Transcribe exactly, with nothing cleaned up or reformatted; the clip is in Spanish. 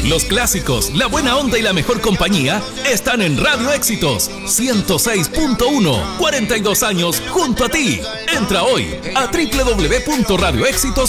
Los clásicos, la buena onda y la mejor compañía están en Radio Éxitos ciento seis punto uno. cuarenta y dos años junto a ti. Entra hoy a doble u doble u doble u punto radio éxitos